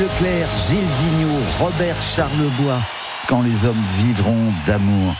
Leclerc, Gilles Vigneault, Robert Charlebois. Quand les hommes vivront d'amour.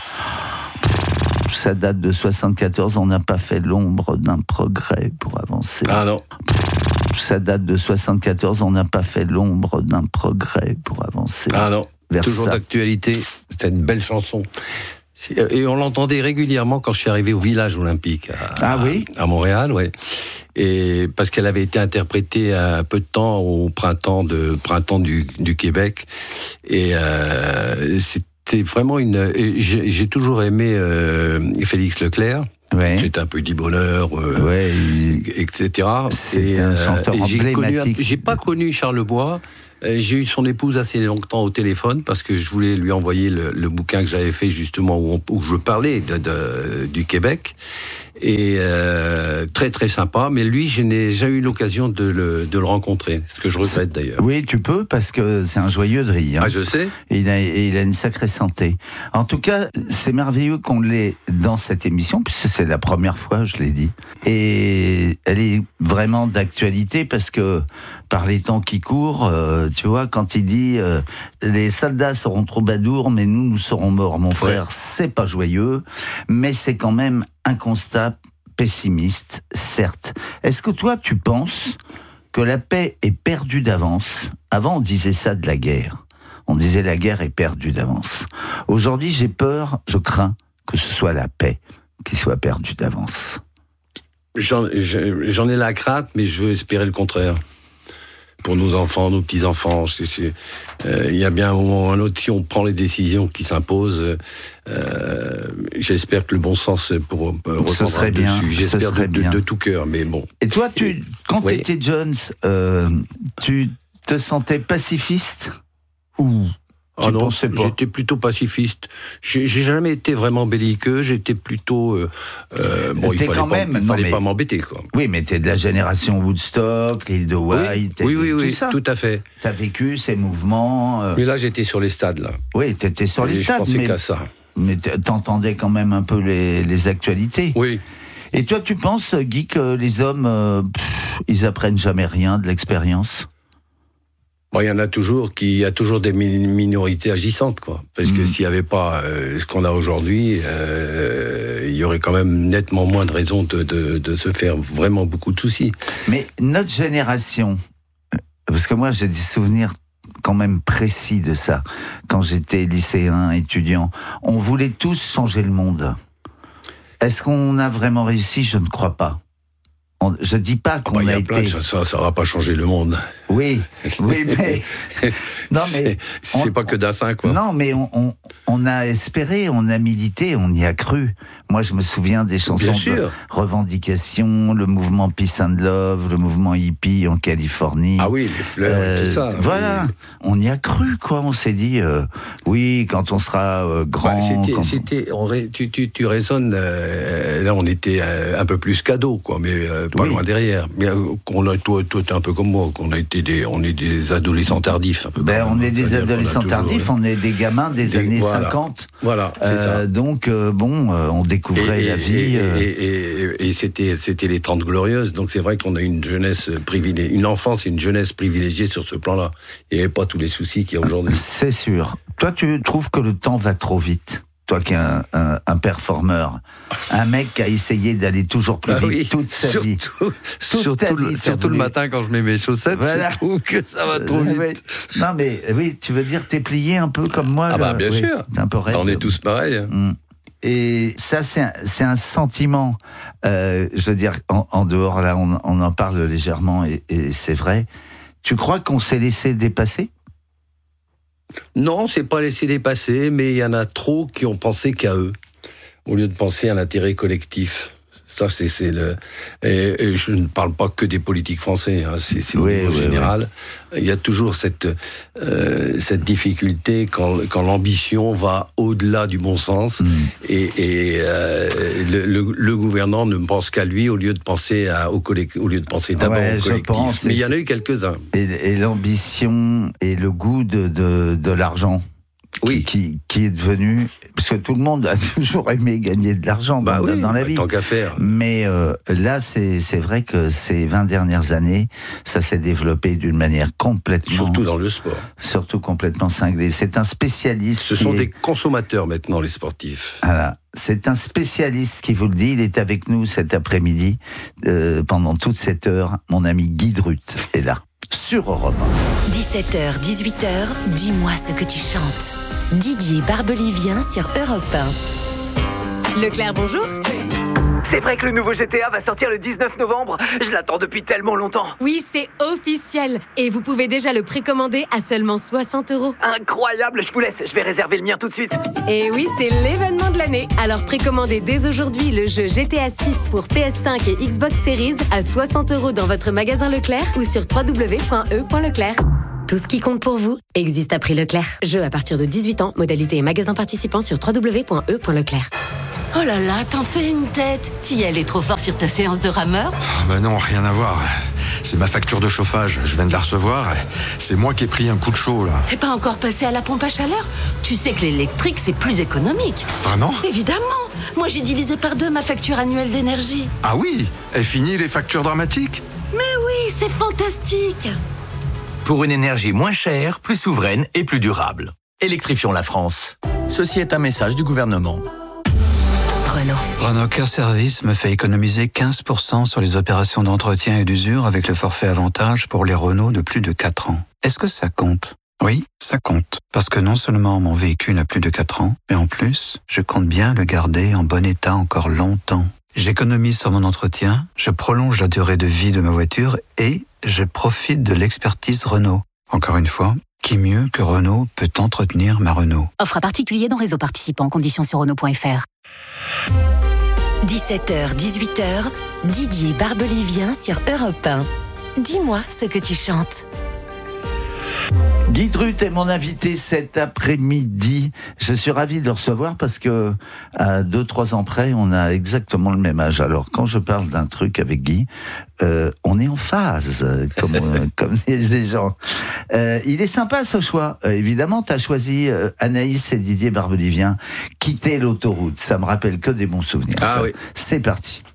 Ça date de 74, on n'a pas fait l'ombre d'un progrès pour avancer. Ah non. Ça date de 74, on n'a pas fait l'ombre d'un progrès pour avancer. Ah non. Toujours d'actualité. C'est une belle chanson. Et on l'entendait régulièrement quand je suis arrivé au village olympique à Montréal, ouais. Et parce qu'elle avait été interprétée à peu de temps au printemps du Québec. Et c'était vraiment j'ai toujours aimé Félix Leclerc. Ouais. C'était un petit bonheur, etc. C'est un chanteur emblématique. J'ai pas connu Charlebois. J'ai eu son épouse assez longtemps au téléphone parce que je voulais lui envoyer le bouquin que j'avais fait justement où je parlais du Québec. Et très très sympa, mais lui je n'ai jamais eu l'occasion de le rencontrer, ce que je regrette d'ailleurs. Oui, tu peux, parce que c'est un joyeux de rire. Ah, je sais. Et il a une sacrée santé. En tout cas, c'est merveilleux qu'on l'ait dans cette émission, puisque c'est la première fois, je l'ai dit. Et elle est vraiment d'actualité, parce que par les temps qui courent, tu vois, quand il dit les soldats seront troubadours, mais nous serons morts. Mon frère, c'est pas joyeux, mais c'est quand même un constat pessimiste, certes. Est-ce que toi, tu penses que la paix est perdue d'avance ? Avant, on disait ça de la guerre. On disait la guerre est perdue d'avance. Aujourd'hui, j'ai peur, je crains que ce soit la paix qui soit perdue d'avance. J'en ai la crainte, mais je veux espérer le contraire. Pour nos enfants, nos petits-enfants, il y a bien un moment ou un autre, si on prend les décisions qui s'imposent, j'espère que le bon sens reprendra dessus. J'espère de tout cœur, mais bon. Et toi, quand tu étais Jones, tu te sentais pacifiste ou Ah non, j'étais plutôt pacifiste. J'ai jamais été vraiment belliqueux, j'étais plutôt... il fallait pas m'embêter, quoi. Oui, mais t'es de la génération Woodstock, l'île de White... Oui, tout à fait. T'as vécu ces mouvements... Mais là, j'étais sur les stades, là. Oui, t'étais sur les stades, je pensais qu'à ça. Mais t'entendais quand même un peu les actualités. Oui. Et toi, tu penses, Guy, que les hommes, ils apprennent jamais rien de l'expérience ? Il y en a toujours il y a toujours des minorités agissantes, quoi. Parce que s'il n'y avait pas ce qu'on a aujourd'hui, il y aurait quand même nettement moins de raisons de se faire vraiment beaucoup de soucis. Mais notre génération, parce que moi j'ai des souvenirs quand même précis de ça, quand j'étais lycéen, étudiant, on voulait tous changer le monde. Est-ce qu'on a vraiment réussi ? Je ne crois pas. Je dis pas qu'on a été... Ça va pas changer le monde. Oui, mais... Non, mais... C'est pas que d'assin, quoi. Non, mais on a espéré, on a milité, on y a cru. Moi, je me souviens des chansons de revendication, le mouvement Peace and Love, le mouvement hippie en Californie. Ah oui, les fleurs, tout ça. Voilà, oui. On y a cru, quoi. On s'est dit, oui, quand on sera grand... Tu raisonnes, là, on était un peu plus cadeau, quoi, mais pas loin derrière. Mais toi, t'es un peu comme moi, on est des adolescents tardifs. Un peu on est des adolescents tardifs, on est des gamins des années 50. Voilà, c'est ça. Donc, on découvrait la vie. Et c'était les 30 glorieuses, donc c'est vrai qu'on a une jeunesse privilégiée, une enfance et une jeunesse privilégiée sur ce plan-là. Il n'y avait pas tous les soucis qu'il y a aujourd'hui. C'est sûr. Toi, tu trouves que le temps va trop vite ? Toi qui es un performeur, un mec qui a essayé d'aller toujours plus vite toute sa vie. Surtout le matin quand je mets mes chaussettes, je trouve que ça va trop vite. Non mais oui, tu veux dire t'es plié un peu comme moi. Bien sûr. T'es un peu raide. On est tous pareils. Et ça, c'est un sentiment, je veux dire, en dehors, là, on en parle légèrement, et c'est vrai. Tu crois qu'on s'est laissé dépasser ? Non, c'est pas laissé dépasser, mais il y en a trop qui ont pensé qu'à eux, au lieu de penser à l'intérêt collectif. Ça, c'est le... Et je ne parle pas que des politiques français, hein, c'est au niveau général. Il y a toujours cette difficulté quand l'ambition va au-delà du bon sens et le gouvernant ne pense qu'à lui au lieu de penser au lieu de penser d'abord au collectif. Mais il y en a eu quelques-uns. Et l'ambition et le goût de l'argent. qui est devenu... Parce que tout le monde a toujours aimé gagner de l'argent dans la vie. Tant qu'à faire. Mais là, c'est vrai que ces 20 dernières années, ça s'est développé d'une manière complètement... Surtout dans le sport. Surtout complètement cinglé. C'est un spécialiste... Ce sont des consommateurs maintenant, les sportifs. Voilà. C'est un spécialiste qui vous le dit. Il est avec nous cet après-midi, pendant toute cette heure. Mon ami Guy Drut est là, sur Europe 1. 17h, 18h, dis-moi ce que tu chantes. Didier Barbelivien sur Europe 1. Leclerc, bonjour. C'est vrai que le nouveau GTA va sortir le 19 novembre. Je l'attends depuis tellement longtemps. Oui, c'est officiel. Et vous pouvez déjà le précommander à seulement 60 €. Incroyable, je vous laisse. Je vais réserver le mien tout de suite. Et oui, c'est l'événement de l'année. Alors précommandez dès aujourd'hui le jeu GTA 6 pour PS5 et Xbox Series à 60 € dans votre magasin Leclerc ou sur www.e.leclerc. Tout ce qui compte pour vous existe à prix Leclerc. Jeu à partir de 18 ans, modalité et magasin participant sur www.e.leclerc. Oh là là, t'en fais une tête. T'y allais trop fort sur ta séance de rameur ? Bah non, rien à voir. C'est ma facture de chauffage, je viens de la recevoir. C'est moi qui ai pris un coup de chaud, là. T'es pas encore passé à la pompe à chaleur ? Tu sais que l'électrique, c'est plus économique. Vraiment ? Évidemment. Moi, j'ai divisé par 2 ma facture annuelle d'énergie. Ah oui ? Et fini les factures dramatiques ? Mais oui, c'est fantastique. Pour une énergie moins chère, plus souveraine et plus durable. Électrifions la France. Ceci est un message du gouvernement. Renault Care Service me fait économiser 15% sur les opérations d'entretien et d'usure avec le forfait avantage pour les Renault de plus de 4 ans. Est-ce que ça compte ? Oui, ça compte. Parce que non seulement mon véhicule a plus de 4 ans, mais en plus, je compte bien le garder en bon état encore longtemps. J'économise sur mon entretien, je prolonge la durée de vie de ma voiture et je profite de l'expertise Renault. Encore une fois, qui mieux que Renault peut entretenir ma Renault ? Offre à particulier dans réseau participant, conditions sur Renault.fr. 17h, 18h, Didier Barbelivien sur Europe 1. Dis-moi ce que tu chantes. Guy Drut est mon invité cet après-midi. Je suis ravi de le recevoir parce que à 2-3 ans près, on a exactement le même âge. Alors, quand je parle d'un truc avec Guy, on est en phase, comme disent les gens. Il est sympa ce choix. Évidemment, tu as choisi Anaïs et Didier Barbelivien, Quitter l'autoroute. Ça me rappelle que des bons souvenirs. Ah oui. C'est parti.